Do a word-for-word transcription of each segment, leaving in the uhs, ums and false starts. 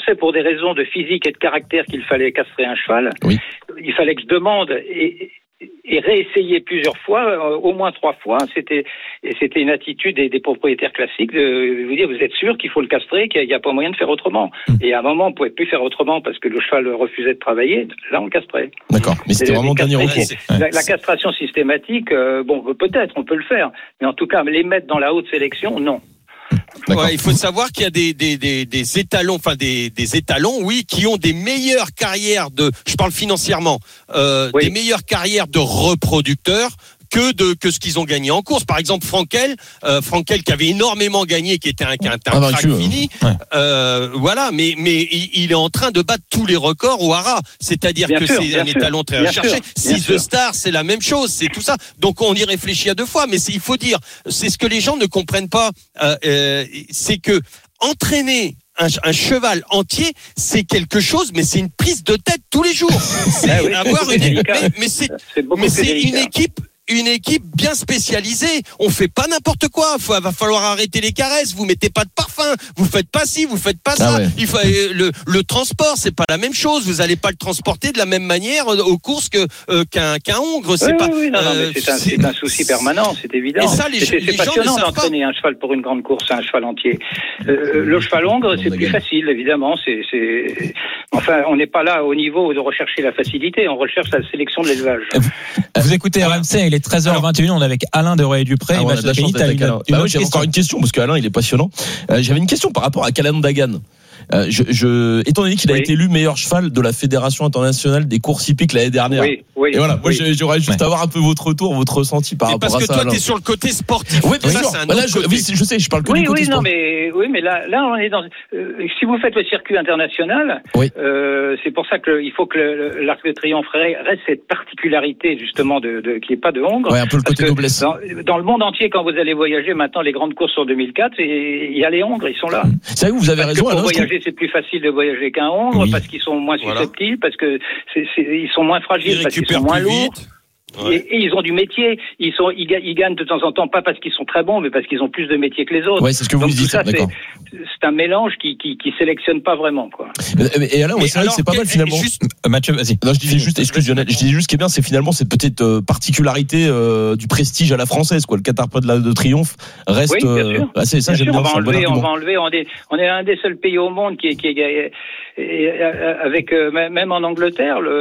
pensais pour des raisons de physique et de caractère qu'il fallait castrer un cheval. Oui. Il fallait que je demande et, et réessayer plusieurs fois, euh, au moins trois fois. C'était, et c'était une attitude des, des propriétaires classiques de vous dire, vous êtes sûr qu'il faut le castrer, qu'il n'y a, a pas moyen de faire autrement. Mmh. Et à un moment, on ne pouvait plus faire autrement parce que le cheval refusait de travailler. Là, on le castrait. D'accord. Mais c'était vraiment dernier recours. La, la castration systématique, euh, bon, peut-être, on peut le faire. Mais en tout cas, les mettre dans la haute sélection, non. Ouais, il faut savoir qu'il y a des, des, des, des étalons, enfin des, des étalons, oui, qui ont des meilleures carrières de, je parle financièrement, euh, oui. des meilleures carrières de reproducteurs que de que ce qu'ils ont gagné en course. Par exemple, Frankel, euh, Frankel qui avait énormément gagné, qui était un, un, un ah, crack bah, fini, ouais. euh, voilà. Mais mais il, il est en train de battre tous les records au Hara. C'est-à-dire bien que sûr, c'est un sûr, étalon très recherché. Si The Star, c'est la même chose, c'est tout ça. Donc on y réfléchit à deux fois. Mais c'est, il faut dire, c'est ce que les gens ne comprennent pas, euh, euh, c'est que entraîner Un, un cheval entier, c'est quelque chose, mais c'est une prise de tête tous les jours. C'est ah oui, avoir c'est une, délicat. mais, mais c'est, c'est mais c'est une équipe. Une équipe bien spécialisée. On fait pas n'importe quoi. Il va falloir arrêter les caresses. Vous mettez pas de parfum. Vous faites pas ci, vous faites pas ça. Ah ouais. Il faut, le, le transport, c'est pas la même chose. Vous allez pas le transporter de la même manière aux courses que euh, qu'un qu'un hongre. C'est oui, pas. Oui, non, non, mais c'est, un, c'est un souci permanent, c'est évident. Et ça, les, c'est, c'est les passionnant d'entraîner pas. un cheval pour une grande course, un cheval entier. Euh, le cheval hongre, c'est plus facile, évidemment. C'est, c'est... Enfin, on n'est pas là au niveau de rechercher la facilité. On recherche la sélection de l'élevage. Vous, vous écoutez R M C, il est treize heures vingt et une, on est avec Alain de Royer-Dupré. Ah, match une, une bah oui, j'ai encore une question parce qu'Alain il est passionnant. Euh, j'avais une question par rapport à Calandagan. Euh, je, je, étant donné qu'il a oui. été élu meilleur cheval de la Fédération internationale des courses hippiques l'année dernière. Oui, oui, et voilà, moi oui. j'aurais juste ouais. avoir un peu votre retour, votre ressenti par et rapport à ça. Parce que toi, tu es sur le côté sportif. Oui, bien ça, sûr. C'est un bah, là, autre je, côté. oui, je sais, je parle que oui, du côté oui, sport. non, mais oui, mais là, là, on est dans. Euh, si vous faites le circuit international, oui. euh, c'est pour ça que il faut que le, l'Arc de Triomphe reste cette particularité justement de, de qu'il n'y ait pas de hongre. Ouais, un peu le côté noblesse. Dans, dans le monde entier, quand vous allez voyager maintenant, les grandes courses en deux mille quatre, il y a les hongres, ils sont là. C'est vrai que vous avez parce raison. Que pour alors, voyager, c'est plus facile de voyager qu'un hongre. Oui. Parce qu'ils sont moins susceptibles, voilà. parce que c'est, c'est, ils sont moins fragiles, parce qu'ils sont moins lourds. Ouais. Et, et ils ont du métier. Ils sont, ils, ils gagnent de temps en temps, pas parce qu'ils sont très bons, mais parce qu'ils ont plus de métier que les autres. Ouais, c'est ce que vous Donc, dites. Ça, d'accord. C'est, c'est un mélange qui, qui, qui sélectionne pas vraiment, quoi. Et alors, ouais, c'est vrai que c'est pas mal finalement. Juste, Mathieu, vas-y. Non, je disais juste, excuse Lionel, je disais juste ce qui est bien, c'est finalement cette petite euh, particularité euh, du prestige à la française, quoi. Le Qatar Prix de, la, de Triomphe reste. Oui, bien sûr. Euh, ah, c'est ça, bien j'aime sûr, bien. On va enlever, on va enlever. On est, on est un des seuls pays au monde qui est, qui est, et avec euh, même en Angleterre, le,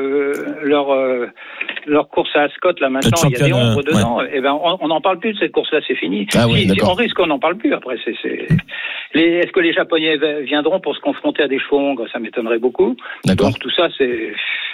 le leur euh, leur course à Ascot là maintenant, il y a des ombres euh, dedans. Ouais. Et ben on n'en parle plus de cette course-là, c'est fini. Ah oui, si, on risque qu'on n'en parle plus après. C'est, c'est... Les, est-ce que les Japonais viendront pour se confronter à des chevaux hongres? Ça m'étonnerait beaucoup. D'accord. Donc tout ça, c'est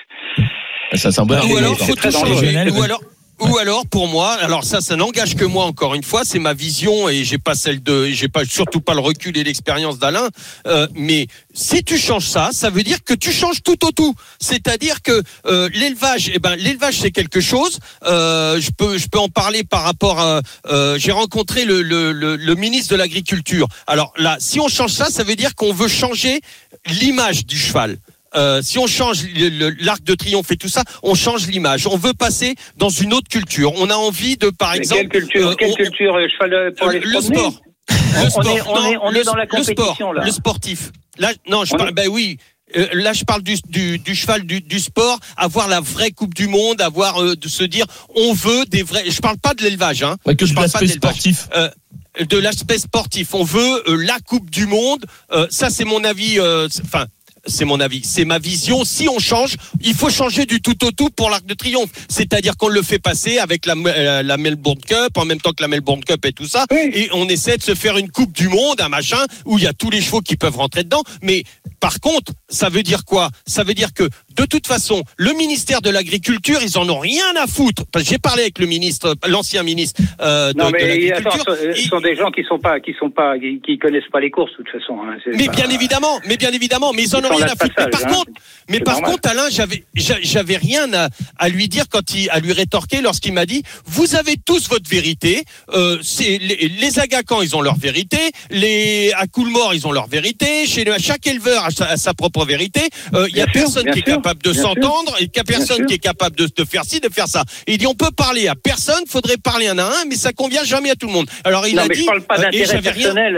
ça, c'est un bon ou alors, c'est faut très tout dangereux. changer. Ou alors. Ou alors pour moi, alors ça, ça n'engage que moi encore une fois, c'est ma vision et j'ai pas celle de, j'ai pas surtout pas le recul et l'expérience d'Alain. Euh, mais si tu changes ça, ça veut dire que tu changes tout au tout. C'est-à-dire que euh, l'élevage, eh ben l'élevage c'est quelque chose. Euh, je peux, je peux en parler par rapport à. Euh, j'ai rencontré le, le, le, le ministre de l'Agriculture. Alors là, si on change ça, ça veut dire qu'on veut changer l'image du cheval. Euh, si on change le, le, l'Arc de Triomphe et tout ça, on change l'image. On veut passer dans une autre culture. On a envie de, par Mais exemple, quelle culture, euh, quelle on, culture euh, cheval pour aller le sport. Le sport. On est, on non, est, on le, est dans la compétition le sport, là. Le sportif. Là, non, je on parle. Est... Ben oui. Euh, là, je parle du, du, du cheval du, du sport, avoir la vraie Coupe du Monde, avoir euh, de se dire, on veut des vrais. Je parle pas de l'élevage, hein. Ouais, que je de parle l'aspect pas de sportif. Euh, de l'aspect sportif. On veut euh, la Coupe du Monde. Euh, ça, c'est mon avis. Enfin. Euh, C'est mon avis, c'est ma vision. Si on change, il faut changer du tout au tout pour l'Arc de Triomphe. C'est-à-dire qu'on le fait passer avec la, la, la Melbourne Cup, en même temps que la Melbourne Cup et tout ça. Oui. Et on essaie de se faire une Coupe du Monde, un machin, où il y a tous les chevaux qui peuvent rentrer dedans. Mais par contre, ça veut dire quoi? Ça veut dire que, de toute façon, le ministère de l'Agriculture, ils en ont rien à foutre. Parce que j'ai parlé avec le ministre, l'ancien ministre euh, de, non, mais de l'Agriculture. Attends, ce ils... sont des gens qui sont pas, qui sont pas, qui, qui connaissent pas les courses, de toute façon. Hein. Mais pas... bien évidemment, mais bien évidemment, mais ils en ont rien à foutre. Mais par hein. contre, mais par normal. contre, Alain, j'avais, j'avais rien à, à lui dire quand il, à lui rétorquer lorsqu'il m'a dit, vous avez tous votre vérité. Euh, c'est les, les Agacans, ils ont leur vérité. Les à Coolmore, ils ont leur vérité. Chez le, chaque éleveur a sa, a sa propre vérité. Euh, il y a sûr, personne qui sûr, est capable de s'entendre sûr. et qu'il y a personne qui est capable de, de faire ci, de faire ça. Et il dit, on peut parler à personne, faudrait parler un à un, mais ça convient jamais à tout le monde. Alors il non, a mais dit, je parle pas euh, d'intérêt personnel.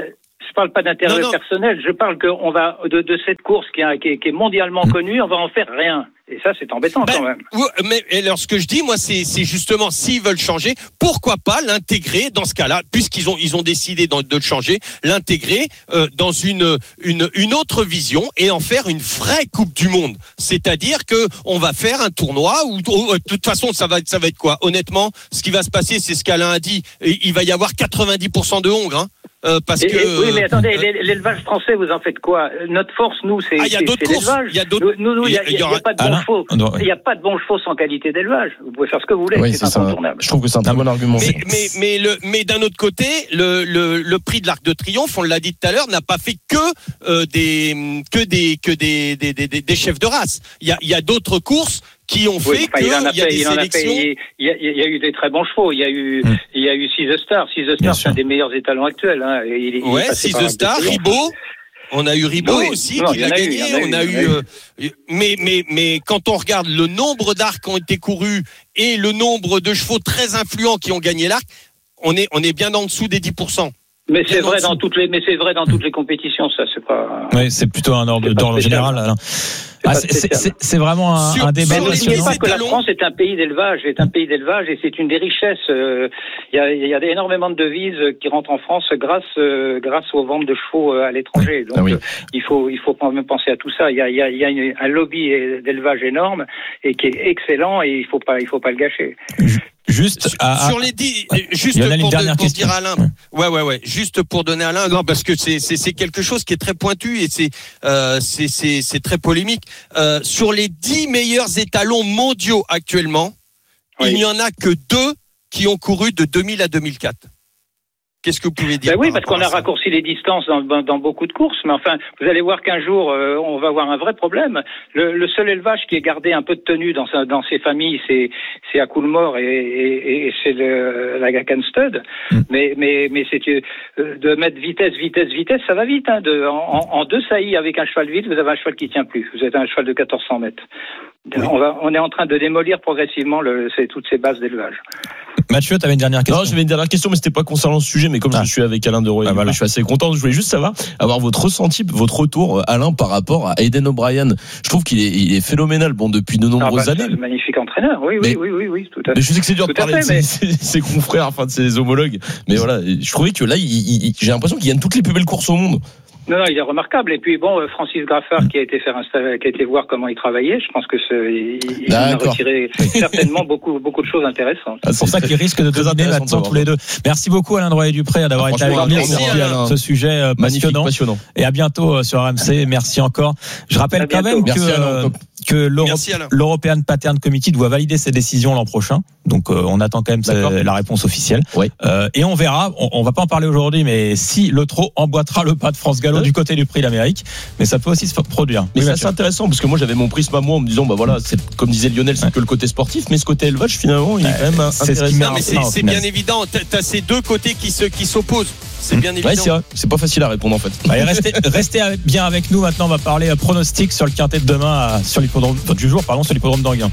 je parle pas d'intérêt non, non. personnel. Je parle que on va de, de cette course qui, a, qui, est, qui est mondialement mmh. connue, on va en faire rien. Et ça, c'est embêtant ben, quand même. Mais alors, ce que je dis, moi, c'est, c'est justement, s'ils veulent changer, pourquoi pas l'intégrer dans ce cas-là, puisqu'ils ont, ils ont décidé de le changer, l'intégrer euh, dans une, une, une autre vision et en faire une vraie Coupe du Monde. C'est-à-dire que on va faire un tournoi où, où de toute façon, ça va, ça va être quoi ? Honnêtement, ce qui va se passer, c'est ce qu'Alain a dit. Il va y avoir quatre-vingt-dix pour cent de Hongres, hein. Euh, parce et, que, et, oui, mais attendez, euh, l'élevage français, vous en faites quoi ? Notre force, nous, c'est, ah, y a c'est, d'autres c'est courses, l'élevage. Il y a d'autres. Nous, nous, il y a, y a, y a pas de bons chevaux. Il n'y a pas de bons chevaux sans qualité d'élevage. Vous pouvez faire ce que vous voulez, oui, c'est, c'est incontournable. Je trouve que c'est un très bon argument. Mais, mais, mais, le, mais d'un autre côté, le, le, le prix de l'Arc de Triomphe, on l'a dit tout à l'heure, n'a pas fait que euh, des, que des, que des, des, des, des, des chefs de race. Il y a, il y a d'autres courses qui ont fait oui, enfin, qu'il y a fait, des il sélections. Il y, a, il y a eu des très bons chevaux. Il y a eu, mmh. il y a eu Six Star. Six Star, c'est un des meilleurs étalons actuels. Hein. Il, ouais, il Six Star, Ribot. On a eu Ribot oui. aussi non, qui l'a gagné. Eu, on a eu, euh, mais mais mais quand on regarde le nombre d'arcs qui ont été courus et le nombre de chevaux très influents qui ont gagné l'arc, on est on est bien en dessous des dix pour cent. Mais c'est vrai dans toutes les, mais c'est vrai dans toutes les compétitions, ça, c'est pas. Oui, c'est plutôt un ordre d'ordre général. Alain. Ah, c'est, c'est, c'est, c'est vraiment un, sur, un débat. N'oubliez pas que la France est un pays d'élevage, est un pays d'élevage, et c'est une des richesses. Il euh, y a, il y a énormément de devises qui rentrent en France grâce, euh, grâce aux ventes de chevaux à l'étranger. Donc, ah oui. euh, il faut, il faut quand même penser à tout ça. Il y a, il y a, il y a une, un lobby d'élevage énorme et qui est excellent, et il faut pas, il faut pas le gâcher. Juste à, sur les dix, juste pour, de, pour dire à Alain, ouais ouais ouais, juste pour donner à Alain, non parce que c'est c'est c'est quelque chose qui est très pointu et c'est euh, c'est c'est c'est très polémique. Euh, sur les dix meilleurs étalons mondiaux actuellement, oui. il n'y en a que deux qui ont couru de deux mille à deux mille quatre. Qu'est-ce que vous pouvez dire? Ben oui, parce qu'on a raccourci les distances dans, dans, dans beaucoup de courses, mais enfin, vous allez voir qu'un jour, euh, on va avoir un vrai problème. Le, le seul élevage qui est gardé un peu de tenue dans, sa, dans ses familles, c'est, c'est à Coolmore et, et, et c'est le, la Gacan Stud. Mm. Mais, mais, mais c'est euh, de mettre vitesse, vitesse, vitesse, ça va vite. Hein, de, en, en deux saillies avec un cheval vite, vous avez un cheval qui tient plus. Vous êtes un cheval de quatorze cents mètres. Oui. On, va, on est en train de démolir progressivement le, c'est, toutes ces bases d'élevage. Mathieu, tu avais une dernière question. Non, j'avais une dernière question, mais c'était pas concernant ce sujet, mais comme ah. je suis avec Alain de Roy, ah, voilà. je suis assez content. Je voulais juste savoir, avoir votre ressenti, votre retour, Alain, par rapport à Aidan O'Brien. Je trouve qu'il est, il est phénoménal, bon, depuis de nombreuses ah, bah, années. C'est un magnifique entraîneur, oui, mais, oui, oui, oui, oui, tout à fait. Mais je sais que c'est dur tout de parler fait, de ses, mais... ses, ses confrères, enfin de ses homologues, mais voilà, je trouvais que là, il, il, j'ai l'impression qu'il gagne toutes les plus belles courses au monde. Non, non, il est remarquable. Et puis bon, Francis Graffard qui a été faire un, qui a été voir comment il travaillait, je pense que c'est, il, il a retiré certainement beaucoup, beaucoup de choses intéressantes. Ah, c'est pour ça qu'il risque de dominer maintenant tous les deux. Merci beaucoup Alain de Roy-Dupré d'avoir ah, été avec nous sur ce sujet euh, passionnant. passionnant. Et à bientôt sur R M C. Merci encore. Je rappelle quand même Merci que Alain, que l'European Pattern Committee doit valider ses décisions l'an prochain. Donc euh, on attend quand même sa, la réponse officielle. Oui. Euh, et on verra. On, on va pas en parler aujourd'hui, mais si le trot emboîtera le pas de France Gallo du côté du Prix d'Amérique, mais ça peut aussi se produire. Mais oui, c'est assez intéressant parce que moi j'avais mon prisme à moi en me disant bah voilà, c'est comme disait Lionel, c'est ouais. que le côté sportif, mais ce côté élevage finalement il est ouais, quand même c'est intéressant. Ce mais c'est, c'est bien évident. T'as ces deux côtés qui se qui s'opposent. C'est bien évident. Ouais, c'est vrai. C'est pas facile à répondre en fait. Allez, restez, restez bien avec nous. Maintenant, on va parler pronostic sur le quintet de demain à, sur l'hippodrome du jour, pardon, sur l'hippodrome d'Anguin.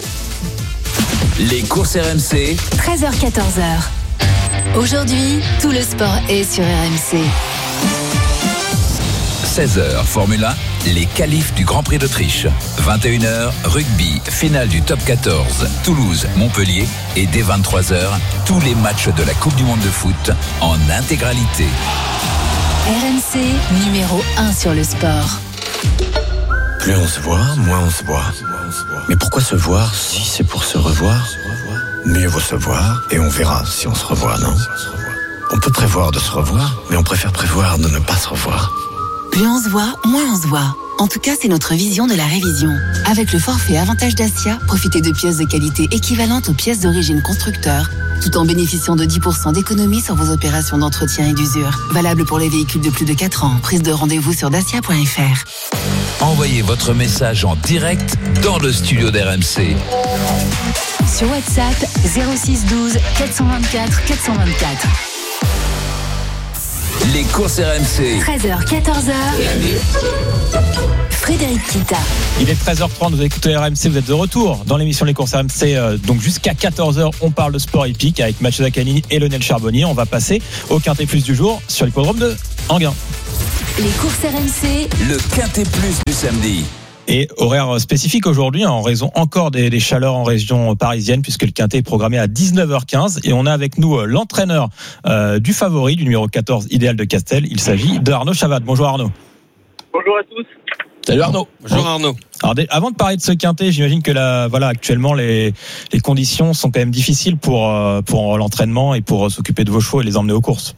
Les courses R M C. treize heures quatorze heures. Aujourd'hui, tout le sport est sur R M C. seize heures, Formule un, les qualifs du Grand Prix d'Autriche. vingt et une heures, rugby, finale du top quatorze, Toulouse, Montpellier. Et dès vingt-trois heures, tous les matchs de la Coupe du Monde de foot en intégralité. R M C, numéro un sur le sport. Plus on se voit, moins on se voit. Mais pourquoi se voir si c'est pour se revoir? Mieux vaut se voir et on verra si on se revoit, non? On peut prévoir de se revoir, mais on préfère prévoir de ne pas se revoir. Plus on se voit, moins on se voit. En tout cas, c'est notre vision de la révision. Avec le forfait Avantage Dacia, profitez de pièces de qualité équivalentes aux pièces d'origine constructeur, tout en bénéficiant de dix pour cent d'économie sur vos opérations d'entretien et d'usure. Valable pour les véhicules de plus de quatre ans. Prise de rendez-vous sur dacia point f r. Envoyez votre message en direct dans le studio d'R M C. Sur WhatsApp, zéro six douze quatre cent vingt-quatre quatre cent vingt-quatre. Les courses R M C. treize heures, quatorze heures. Frédéric Kita. Il est treize heures trente, vous écoutez R M C, vous êtes de retour dans l'émission Les courses R M C. Donc jusqu'à quatorze heures, on parle de sport hippique avec Mathieu Zaccanini et Lionel Charbonnier. On va passer au Quintet Plus du jour sur l'hippodrome de Enghien. Les courses R M C, le Quintet Plus du samedi. Et horaire spécifique aujourd'hui, hein, en raison encore des, des chaleurs en région parisienne, puisque le Quintet est programmé à dix-neuf heures quinze. Et on a avec nous euh, l'entraîneur euh, du favori, du numéro quatorze, Idéal de Castel. Il s'agit de Arnaud Chavat. Bonjour Arnaud. Bonjour à tous. Salut Arnaud. Bonjour Arnaud. Alors, avant de parler de ce Quintet, j'imagine que là, voilà, actuellement les, les conditions sont quand même difficiles pour, euh, pour l'entraînement et pour s'occuper de vos chevaux et les emmener aux courses.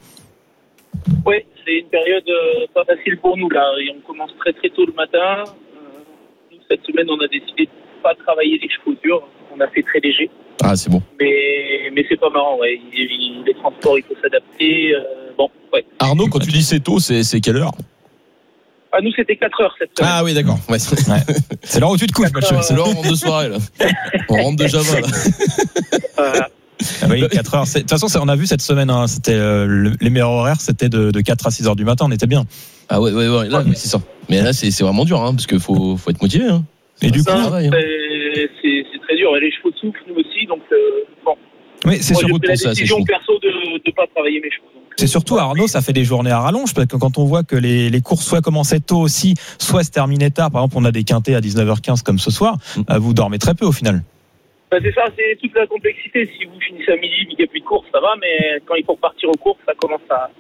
Oui, c'est une période euh, pas facile pour nous là. Et on commence très très tôt le matin. Euh, nous, cette semaine, on a décidé de pas travailler les chevaux durs. On a fait très léger. Ah, c'est bon. Mais, mais c'est pas marrant, ouais. Il, il, les transports, il faut s'adapter. Euh, bon, ouais. Arnaud, quand tu dis c'est tôt, c'est, c'est quelle heure? Ah, nous, c'était quatre heures cette semaine. Ah oui, d'accord. Ouais. Ouais. C'est l'heure où tu te couches, Mathieu. C'est l'heure où on rentre de soirée, là. On rentre de Java, là. Voilà. Ah oui, quatre heures. De toute façon, on a vu cette semaine, hein, c'était euh, le, les meilleurs horaires, c'était de, de quatre à six heures du matin. On était bien. Ah ouais, ouais, ouais. Là, oui, c'est ça. Mais là, c'est, c'est vraiment dur, hein, parce qu'il faut, faut être motivé. Hein. Et du coup, ça, c'est, c'est, c'est très dur. Et les chevaux souffrent, nous aussi. Donc, euh, bon. Oui, c'est Moi, sur j'ai pris la décision perso de ne pas travailler mes chevaux. Donc, c'est surtout, Arnaud, ça fait des journées à rallonge, parce que quand on voit que les, les courses soit commençaient tôt aussi, soit se terminaient tard, par exemple, on a des quintets à dix-neuf heures quinze comme ce soir, mmh. vous dormez très peu au final. Ben c'est ça, c'est toute la complexité. Si vous finissez à midi, il n'y a plus de course, ça va, mais quand il faut repartir aux courses, ça commence à...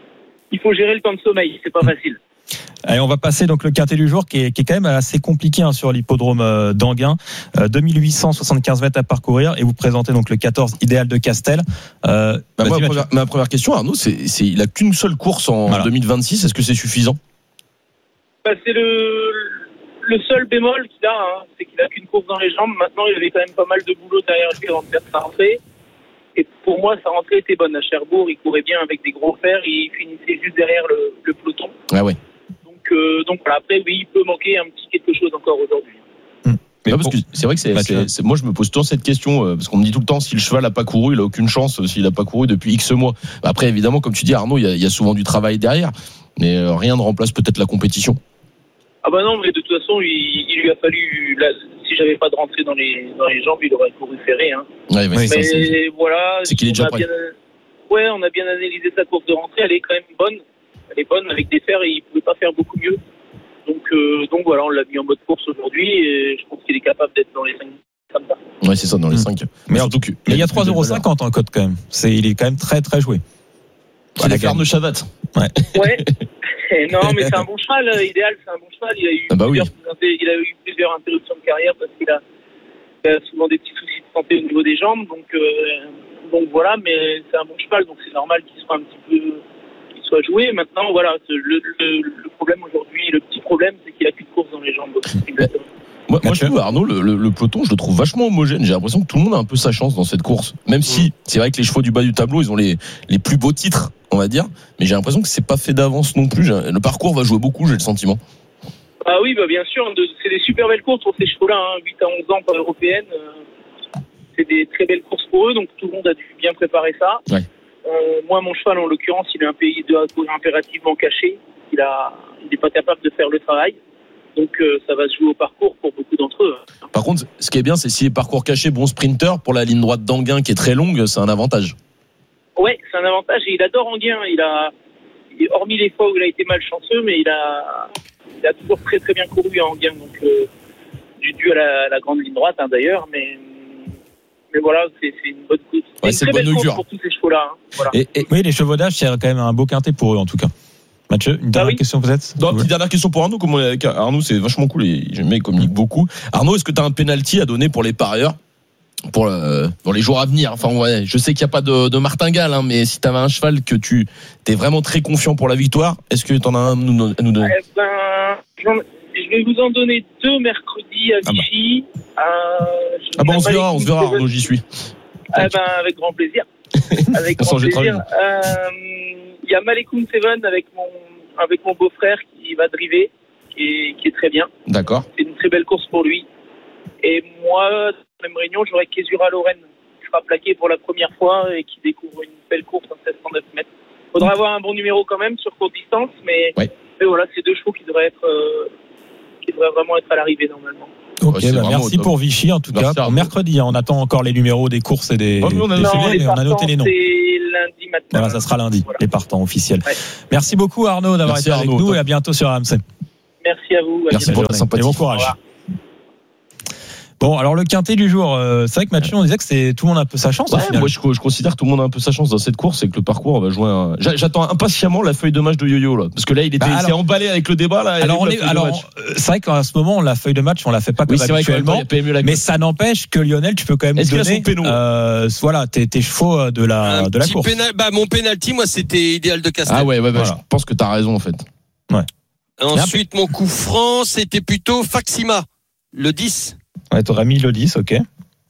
Il faut gérer le temps de sommeil, c'est pas facile. Allez, on va passer donc le quintet du jour qui est, qui est quand même assez compliqué hein, sur l'hippodrome d'Enghien. Euh, deux mille huit cent soixante-quinze mètres à parcourir et vous présentez donc le quatorze Idéal de Castel. Euh, bah moi, première, ma première question, Arnaud, c'est, c'est il a qu'une seule course en voilà. deux mille vingt-six. Est-ce que c'est suffisant? Bah, c'est le, le seul bémol qu'il a, hein, c'est qu'il a qu'une course dans les jambes. Maintenant, il avait quand même pas mal de boulot derrière lui avant de faire sa rentrée. Et pour moi, sa rentrée était bonne. À Cherbourg, il courait bien avec des gros fers. Il finissait juste derrière le, le peloton. Ah ouais. Donc, euh, donc voilà, après, oui, il peut manquer un petit quelque chose encore aujourd'hui. Hum. Mais non, parce que c'est vrai que c'est, c'est, c'est, moi je me pose toujours cette question euh, parce qu'on me dit tout le temps si le cheval n'a pas couru, il a aucune chance euh, s'il n'a pas couru depuis X mois. Après évidemment, comme tu dis Arnaud, il y a, il y a souvent du travail derrière, mais euh, rien ne remplace peut-être la compétition. Ah bah non, mais de toute façon, il, il lui a fallu, là, si j'avais pas de rentrée dans les dans les jambes, il aurait couru ferré. Hein. Ouais, mais, mais c'est, c'est, voilà, c'est qu'il est déjà prêt. Bien, ouais, on a bien analysé sa course de rentrée, elle est quand même bonne. Elle est bonne avec des fers et il pouvait pas faire beaucoup mieux. Donc, euh, donc voilà, on l'a mis en mode course aujourd'hui et je pense qu'il est capable d'être dans les cinq comme ça. Ouais, c'est ça, dans les cinq. Mmh. Mais, surtout que, mais il y a trois euros cinquante en cote quand même. C'est, il est quand même très très joué. C'est la carte de Chavat. Ouais. Ouais. Non, mais c'est un bon cheval. Idéal, c'est un bon cheval. Il a eu, ah bah plusieurs, oui. il a eu plusieurs interruptions de carrière parce qu'il a, il a souvent des petits soucis de santé au niveau des jambes. Donc, euh, donc voilà, mais c'est un bon cheval, donc c'est normal qu'il soit un petit peu. Jouer. Maintenant, voilà, le, le, le problème aujourd'hui, le petit problème, c'est qu'il a plus de course dans les jambes. Exactement. Moi, moi je trouve, Arnaud, le, le, le peloton, je le trouve vachement homogène. J'ai l'impression que tout le monde a un peu sa chance dans cette course. Même si, mmh. c'est vrai que les chevaux du bas du tableau, ils ont les, les plus beaux titres, on va dire. Mais j'ai l'impression que c'est pas fait d'avance non plus. Le parcours va jouer beaucoup, j'ai le sentiment. Ah oui, bah bien sûr. De, c'est des super belles courses pour ces chevaux-là. Hein, huit à onze ans, pas européennes. Euh, c'est des très belles courses pour eux. Donc tout le monde a dû bien préparer ça. Ouais. Euh, moi, mon cheval, en l'occurrence, il est un pays de impérativement caché. Il a, il n'est pas capable de faire le travail. Donc, euh, ça va se jouer au parcours pour beaucoup d'entre eux. Par contre, ce qui est bien, c'est si les parcours cachés, bon sprinter, pour la ligne droite d'Enghien qui est très longue, c'est un avantage. Ouais, c'est un avantage. Et il adore Enghien. Il a, il, hormis les fois où il a été malchanceux, mais il a, il a toujours très très bien couru à Enghien. Donc, euh, dû à la, la grande ligne droite, hein, d'ailleurs, mais. Mais voilà, c'est, c'est une bonne course. C'est ouais, une c'est très belle course pour tous ces chevaux-là. Hein. Voilà. Et, et, oui, les chevaux d'âge, c'est quand même un beau quintet pour eux, en tout cas. Mathieu, une dernière ah oui. question peut-être? Non, petite dernière question pour Arnaud. Comme on est avec Arnaud, c'est vachement cool et j'aime bien, il communique beaucoup. Arnaud, est-ce que tu as un penalty à donner pour les parieurs pour le, dans les jours à venir? Enfin, ouais, je sais qu'il n'y a pas de, de martingale, hein, mais si tu avais un cheval que tu es vraiment très confiant pour la victoire, est-ce que tu en as un à nous, à nous donner? Eh ben, je vais vous en donner deux mercredi à Vichy. Ah bah, ah bah on se verra, on se verra, Arnaud, j'y suis. Eh ben, avec grand plaisir. Avec grand plaisir. Il euh, y a Malekoun Seven avec mon, avec mon beau-frère qui va driver, qui est, qui est très bien. D'accord. C'est une très belle course pour lui. Et moi, dans la même réunion, j'aurai Kesura Lorraine, qui sera plaqué pour la première fois et qui découvre une belle course en sept cent neuf mètres. Il faudra avoir un bon numéro quand même sur courte distance, mais, ouais. mais voilà, c'est deux chevaux qui devraient être, euh, qui devraient vraiment être à l'arrivée normalement. Ok, ouais, bah merci pour Vichy en tout merci cas. Pour mercredi, on attend encore les numéros des courses et des. Oh, on a, des non, filets, mais on a noté les noms. C'est lundi maintenant. Voilà, ça sera lundi, voilà. Les partants officiels. Ouais. Merci beaucoup Arnaud d'avoir Merci été avec Arnaud, nous toi. et à bientôt sur R M C. Merci à vous. À Merci pour ta sympathie. Et bon courage. Bon, alors le quintet du jour, euh, c'est vrai que Mathieu, on disait que c'est tout le monde a un peu sa chance. Ouais, moi je, je considère que tout le monde a un peu sa chance dans cette course et que le parcours va jouer. Un... J'attends impatiemment la feuille de match de Yo-Yo là, parce que là il était, bah, alors, il s'est emballé avec le débat là. Alors on est, alors c'est vrai qu'en ce moment la feuille de match on la fait pas comme oui, habituellement, vrai, mais ça n'empêche que Lionel, tu peux quand même Est-ce donner, euh, voilà, tes, tes chevaux de la un de la course. Pénal, bah mon penalty, moi c'était Idéal de Castel. Ah ouais, ouais, bah, voilà. Je pense que t'as raison en fait. Ouais. Ensuite mon coup franc c'était plutôt Faxima, le dix. Ouais, t'aurais mis le dix, ok.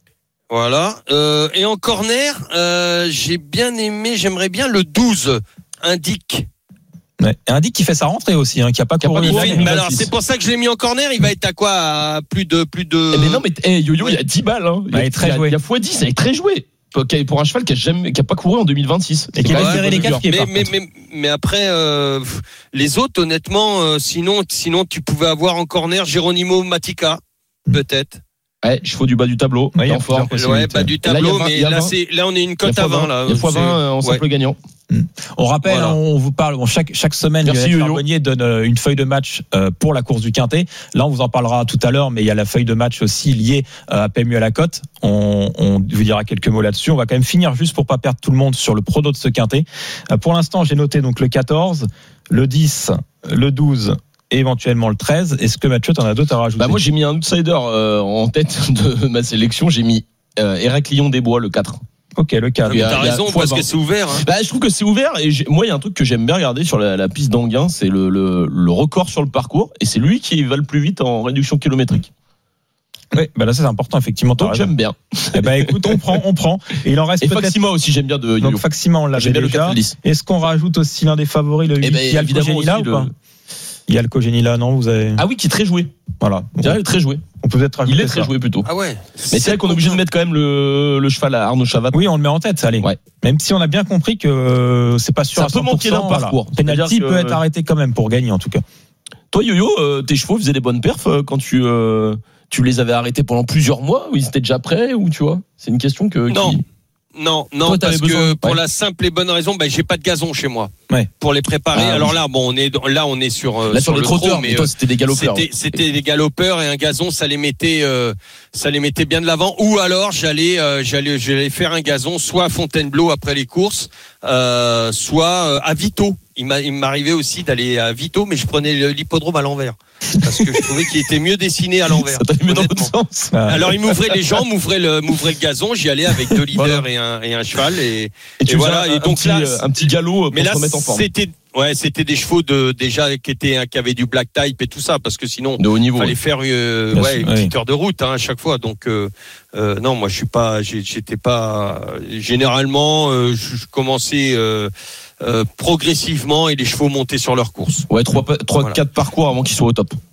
Voilà. Euh, et en corner, euh, j'ai bien aimé, j'aimerais bien le douze, Indique. Ouais. Indique qui fait sa rentrée aussi, hein, qui a pas couru. Mais alors c'est pour ça que je l'ai mis en corner. Il va être à quoi, à plus de plus de. Eh mais non, mais hey, Yo-Yo, il y a dix balles. Hein. Il, bah, y a, très il, y a, joué. il y a fois dix, il est très joué. Pour un cheval qui a jamais, qui a pas couru en deux mille vingt-six et qui va serrer les quatre pieds. Mais, mais, mais, mais après, euh, les autres, honnêtement, euh, sinon, sinon, tu pouvais avoir en corner Geronimo Matica, peut-être. Ouais, chevaux du bas du tableau. Ouais, fort, ouais, bas du tableau, là, vingt, mais là, c'est, là, on est une cote à vingt, là. Il y a fois vingt en simple ouais. gagnant. On rappelle, voilà. On vous parle, bon, chaque, chaque semaine, Lionel Charbonnier donne une feuille de match pour la course du Quintet. Là, on vous en parlera tout à l'heure, mais il y a la feuille de match aussi liée à P M U à la cote. On, on vous dira quelques mots là-dessus. On va quand même finir juste pour pas perdre tout le monde sur le prono de ce Quintet. Pour l'instant, j'ai noté donc le quatorze, le dix, le douze, et éventuellement le treize. Est-ce que Mathieu, t'en as d'autres à rajouter? Bah moi, j'ai mis un outsider euh, en tête de ma sélection. J'ai mis euh, Héraclion des Bois, le quatre. Ok, le quatre. T'as raison, parce que c'est ouvert. Hein. Bah, je trouve que c'est ouvert. Et moi, il y a un truc que j'aime bien regarder sur la, la piste d'Anguin, c'est le, le, le record sur le parcours. Et c'est lui qui va le plus vite en réduction kilométrique. Oui, bah là c'est important effectivement. Donc j'aime bien. Eh ben écoute, on prend, on prend. Et il en reste et peut-être. Faxima aussi j'aime bien de. Donc Faxima on l'avait déjà. Est-ce qu'on rajoute aussi l'un des favoris, le huit, eh ben, il y a le Cogénila ou pas? Il y a le Cogénila, non, vous avez. Ah oui, qui est très joué. Voilà. Il est très joué. On peut peut-être rajouter. Il est très ça. joué plutôt. Ah ouais. Mais c'est vrai qu'on est obligé de mettre quand même le, le cheval à Arnaud Chavat. Oui, on le met en tête, allez. Ouais. Même si on a bien compris que c'est pas sûr. Ça peut manquer d'un parcours. Voilà. Penalty que... peut être arrêté quand même pour gagner en tout cas. Toi, Yo-Yo, euh, tes chevaux faisaient des bonnes perfs euh, quand tu euh, tu les avais arrêtés pendant plusieurs mois ou ils étaient déjà prêts ou tu vois? C'est une question que. Non. Qui... Non, non, Toi, parce que pour ouais. la simple et bonne raison, ben j'ai pas de gazon chez moi ouais. pour les préparer. Ah, Alors oui. là, bon, on est là, on est sur là sur, sur le les trotteurs, mais, mais toi c'était des galopeurs. C'était, c'était des galopeurs et un gazon, ça les mettait, euh, ça les mettait bien de l'avant. Ou alors j'allais, euh, j'allais, j'allais faire un gazon soit à Fontainebleau après les courses, euh, soit euh, à Vito. Il, m'a, il m'arrivait aussi d'aller à Vito, mais je prenais l'hippodrome à l'envers parce que je trouvais qu'il était mieux dessiné à l'envers. Ça t'a mis dans l'autre sens. Alors il m'ouvrait les jambes, m'ouvrait le, m'ouvrait le gazon. J'y allais avec deux leaders voilà. et un et un cheval et, et, tu et voilà. Un, et donc un petit, là, un petit galop pour mais là, se remettre en forme. C'était ouais, c'était des chevaux de déjà qui étaient qui avaient du black type et tout ça parce que sinon de haut niveau. Il fallait faire euh, ouais, une petite heure de route hein, à chaque fois. Donc euh, euh, non, moi je suis pas, j'étais pas. Généralement, euh, je commençais. Euh, Euh, progressivement et les chevaux montaient sur leur course. Ouais, trois, trois, voilà. quatre parcours avant qu'ils soient au top.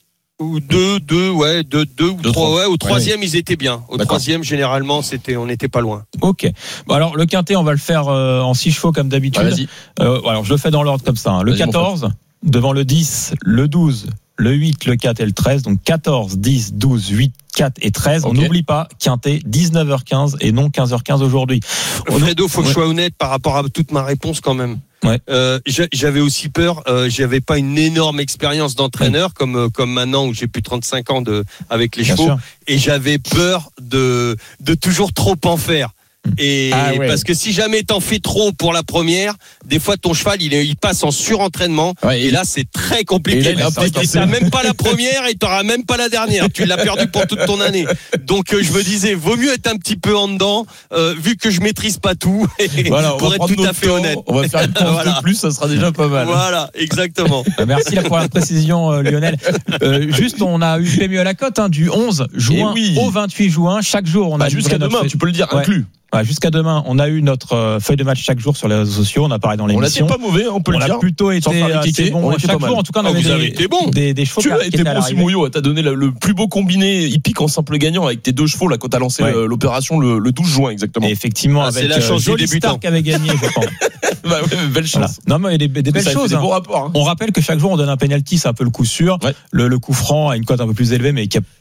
Ou deux, deux, ouais, deux, deux ou deux, trois, trois. Ouais. Au troisième, ouais. ils étaient bien. Au D'accord. troisième, généralement, c'était, on n'était pas loin. Ok. Bon, alors le quintet, on va le faire euh, en six chevaux comme d'habitude. Ouais, vas-y. Euh, alors je le fais dans l'ordre comme ça. Hein. Le vas-y, quatorze devant le dix, le douze, le huit, le quatre et le treize. Donc quatorze, dix, douze, huit, quatre et treize. Okay. On n'oublie pas, quintet, dix-neuf heures quinze et non quinze heures quinze aujourd'hui. Fredo, faut que ouais. je sois honnête par rapport à toute ma réponse quand même. Ouais. Euh, j'avais aussi peur, euh, j'avais pas une énorme expérience d'entraîneur comme euh, comme maintenant où j'ai plus de trente-cinq ans de avec les Bien chevaux sûr. Et j'avais peur de de toujours trop en faire. Et ah ouais. parce que si jamais t'en fais trop pour la première, des fois ton cheval il, est, il passe en surentraînement ouais, et, et là c'est très compliqué. Et là, et t'as même pas la première et t'auras même pas la dernière. Tu l'as perdu pour toute ton année. Donc euh, je me disais vaut mieux être un petit peu en dedans euh, vu que je maîtrise pas tout. Et voilà, pour être tout à fait temps, honnête. On va faire une course voilà. de plus, ça sera déjà pas mal. Voilà, exactement. Merci là pour la précision euh, Lionel. Euh, juste on a eu P M U à la cote hein, du onze juin oui. au vingt-huit juin. Chaque jour on a bah, jusqu'à demain. Fait... Tu peux le dire ouais. inclus. Bah, jusqu'à demain, on a eu notre euh, feuille de match chaque jour sur les réseaux sociaux. On a parlé dans l'émission. On n'a pas mauvais, on peut on le dire. On a plutôt été assez bon. On chaque jour, en tout cas, on oh, avait vous des, avez été bon. des, des chevaux. Tu as été bon, Simon Yo. T'as donné le, le plus beau combiné hippique en simple gagnant avec tes deux chevaux là quand t'as lancé ouais. l'opération le, le douze juin exactement. Et effectivement, ah, avec c'est la chance euh, Jolie Star qui avait gagné, je pense. bah ouais, belle chance. Voilà. Non mais il y a des, des belles ça choses. Des hein. bons rapports, hein. On rappelle que chaque jour on donne un penalty, c'est un peu le coup sûr. Ouais. Le, le coup franc a une cote un peu plus élevée, mais qui a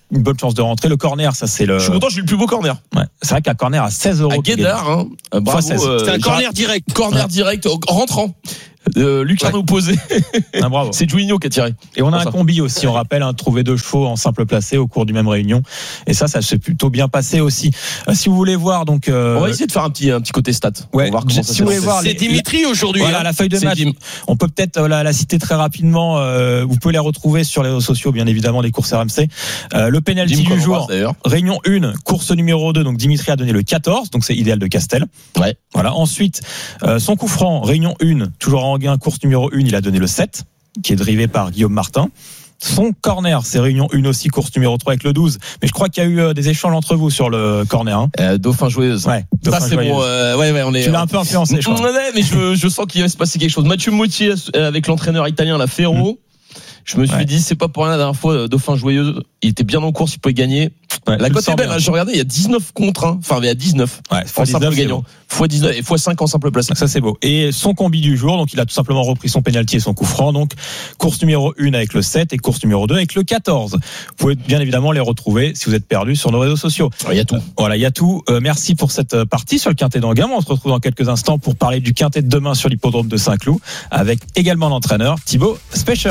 une bonne chance de rentrer. Le corner, ça c'est le. Je suis content, j'ai eu le plus beau corner. Ouais. C'est vrai qu'un corner à seize euros. À Guédard, hein. Bravo. Euh, c'est un corner direct. Corner ouais. direct, rentrant. Euh, Lucarno ouais. opposé. Ah, bravo. C'est Juninho qui a tiré. Et on a pour un ça. combi aussi, on rappelle, hein, trouvé deux chevaux en simple placé au cours du même réunion. Et ça, ça s'est plutôt bien passé aussi. Euh, si vous voulez voir, donc. Euh... On va essayer de faire un petit, un petit côté stat. Ouais. On va voir comment Si ça vous voulez se voir C'est les- Dimitri aujourd'hui. Voilà hein. la feuille de C'est match. Dim. On peut peut-être euh, la, la citer très rapidement. Euh, vous pouvez les retrouver sur les réseaux sociaux, bien évidemment, des courses R M C. Euh, le penalty Jim du jour. d'ailleurs. Réunion un, course numéro deux. Donc Dimitri a donné le quatorze, donc c'est idéal de Castel. Ouais. Voilà. Ensuite, euh, son coup franc, réunion un, toujours en gain, course numéro un, il a donné le sept, qui est drivé par Guillaume Martin. Son corner, c'est réunion un aussi, course numéro trois avec le douze. Mais je crois qu'il y a eu euh, des échanges entre vous sur le corner. Hein. Euh, Dauphin joueuse. Ouais. Ça Dauphin c'est joyeuse. bon. Euh, ouais, ouais, on est. Tu l'as un peu influencé, je crois. Ouais, mais je, je sens qu'il va se passer quelque chose. Mathieu Mottier avec l'entraîneur italien, la Ferro. Mmh. Je me suis Ouais. dit, c'est pas pour rien la dernière fois, Dauphin joyeuse. Il était bien en course, il pouvait gagner. Ouais, La je cote le est belle, sens hein, bien. je regardais, il y a dix-neuf contre un. Enfin, il y a dix-neuf. Ouais, En simple dix-neuf, c'est gagnant. beau. fois dix-neuf et fois cinq en simple place. Ça c'est beau. Et son combi du jour, donc il a tout simplement repris son penalty et son coup franc. Donc course numéro un avec le sept et course numéro deux avec le quatorze. Vous pouvez bien évidemment les retrouver si vous êtes perdu sur nos réseaux sociaux. Il y a tout. Euh, voilà, il y a tout. Euh, merci pour cette partie sur le quintet d'Anguin. On se retrouve dans quelques instants pour parler du quintet de demain sur l'hippodrome de Saint-Cloud avec également l'entraîneur Thibaut Specher.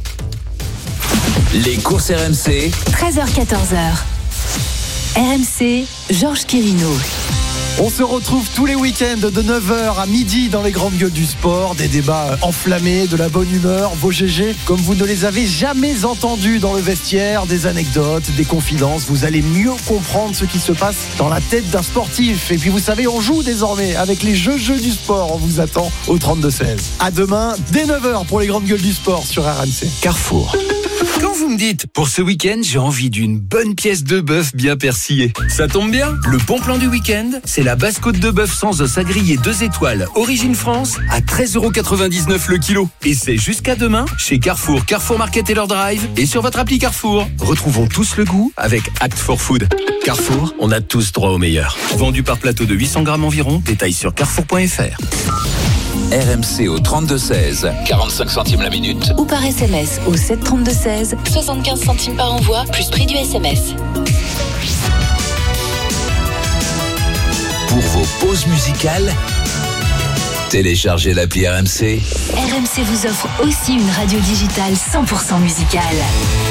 Les courses R M C. treize heures quatorze heures. R M C, Georges Quirino. On se retrouve tous les week-ends de neuf heures à midi dans les grandes gueules du sport. Des débats enflammés, de la bonne humeur, vos G G comme vous ne les avez jamais entendus dans le vestiaire, des anecdotes, des confidences. Vous allez mieux comprendre ce qui se passe dans la tête d'un sportif. Et puis vous savez, on joue désormais avec les jeux jeux du sport. On vous attend au trente-deux seize. À demain, dès neuf heures pour les grandes gueules du sport sur R M C. Carrefour. Quand vous me dites, pour ce week-end, j'ai envie d'une bonne pièce de bœuf bien persillée. Ça tombe bien, le bon plan du week-end, c'est la basse côte de bœuf sans os à griller deux étoiles, origine France, à treize euros quatre-vingt-dix-neuf le kilo. Et c'est jusqu'à demain, chez Carrefour, Carrefour Market et leur drive, et sur votre appli Carrefour. Retrouvons tous le goût avec Act for Food. Carrefour, on a tous droit au meilleur. Vendu par plateau de huit cents grammes environ, détail sur carrefour point f r. R M C au trente-deux seize, quarante-cinq centimes la minute. Ou par S M S au sept trente-deux seize, soixante-quinze centimes par envoi, plus prix du S M S. Pour vos pauses musicales, téléchargez l'appli R M C. R M C vous offre aussi une radio digitale cent pour cent musicale.